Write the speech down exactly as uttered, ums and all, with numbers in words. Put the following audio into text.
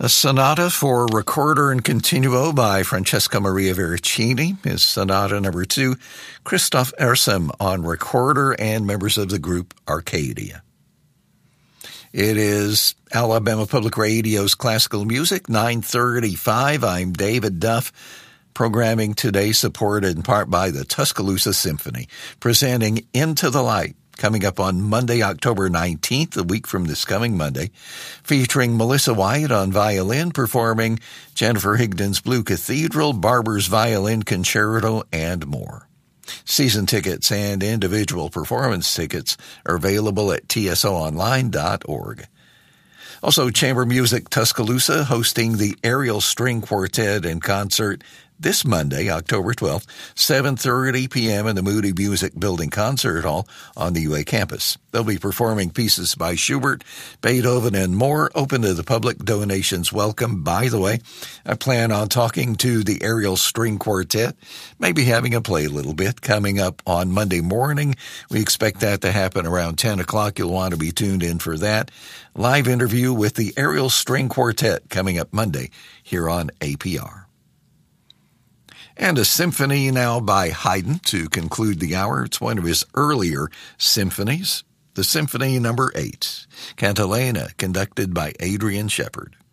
A sonata for recorder and continuo by Francesco Maria Veracini is sonata number two. Christoph Ersem on recorder and members of the group Arcadia. It is Alabama Public Radio's Classical Music, nine thirty-five. I'm David Duff. Programming today supported in part by the Tuscaloosa Symphony, presenting Into the Light, coming up on Monday, October nineteenth, a week from this coming Monday, featuring Melissa White on violin, performing Jennifer Higdon's Blue Cathedral, Barber's Violin Concerto, and more. Season tickets and individual performance tickets are available at T S O online dot org. Also, Chamber Music Tuscaloosa hosting the Ariel String Quartet in concert this Monday, October twelfth, seven thirty p.m. in the Moody Music Building Concert Hall on the U A campus. They'll be performing pieces by Schubert, Beethoven, and more, open to the public. Donations welcome. By the way, I plan on talking to the Ariel String Quartet, maybe having a play a little bit, coming up on Monday morning. We expect that to happen around ten o'clock. You'll want to be tuned in for that. Live interview with the Ariel String Quartet coming up Monday here on A P R. And a symphony now by Haydn to conclude the hour. It's one of his earlier symphonies, the Symphony Number eight, Cantilena, conducted by Adrian Shepard.